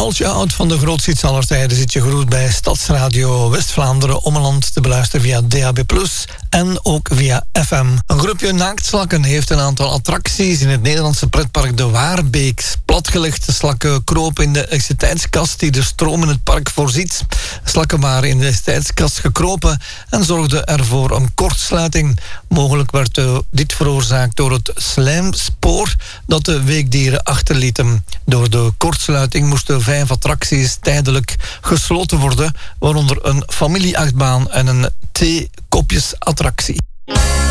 Haltje oud van de grootste aller tijden zit je gegroet bij Stadsradio West-Vlaanderen Ommeland te beluisteren via DAB+, en ook via FM. Een groepje naaktslakken heeft een aantal attracties in het Nederlandse pretpark De Waarbeek platgelegd. De slakken kropen in de elektriciteitskast die de stroom in het park voorziet. De slakken waren in de elektriciteitskast gekropen en zorgden ervoor een kortsluiting. Mogelijk werd dit veroorzaakt door het slijmspoor dat de weekdieren achterlieten. Door de kortsluiting moesten 5 attracties tijdelijk gesloten worden, waaronder een familieachtbaan en een theekopjesattractie.